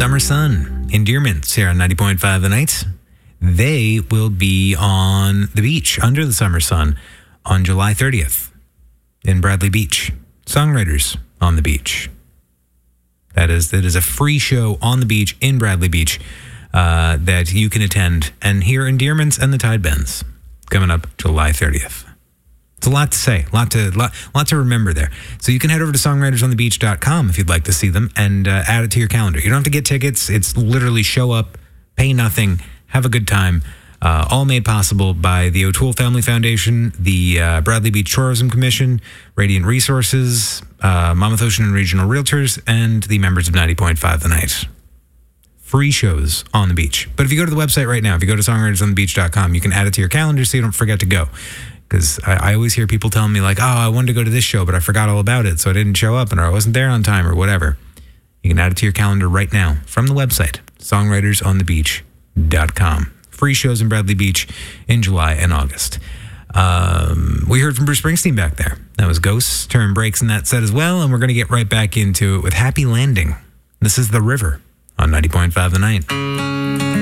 Summer Sun, Endearments here on 90.5 The Night. They will be on the beach under the summer sun on July 30th in Bradley Beach. Songwriters on the beach. That is a free show on the beach in Bradley Beach that you can attend and hear Endearments and the Tide Bends coming up July 30th. It's a lot to say, lot to remember there. So you can head over to songwritersonthebeach.com if you'd like to see them and add it to your calendar. You don't have to get tickets. It's literally show up, pay nothing, have a good time. All made possible by the O'Toole Family Foundation, the Bradley Beach Tourism Commission, Radiant Resources, Monmouth Ocean and Regional Realtors, and the members of 90.5 The Night. Free shows on the beach. But if you go to the website right now, if you go to songwritersonthebeach.com, you can add it to your calendar so you don't forget to go. Because I always hear people telling me like, oh, I wanted to go to this show, but I forgot all about it, so I didn't show up, or I wasn't there on time, or whatever. You can add it to your calendar right now from the website, songwritersonthebeach.com. Free shows in Bradley Beach in July and August. We heard from Bruce Springsteen back there. That was Ghosts, Turn Breaks in that set as well, and we're going to get right back into it with Happy Landing. This is The River on 90.5 The Night.